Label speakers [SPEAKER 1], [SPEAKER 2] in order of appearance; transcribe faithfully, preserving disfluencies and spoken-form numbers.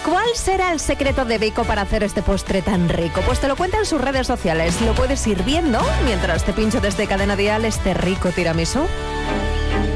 [SPEAKER 1] ¿Cuál será el secreto de Beko para hacer este postre tan rico? Pues te lo cuenta en sus redes sociales. Lo puedes ir viendo mientras te pincho desde Cadena Dial este rico tiramisú.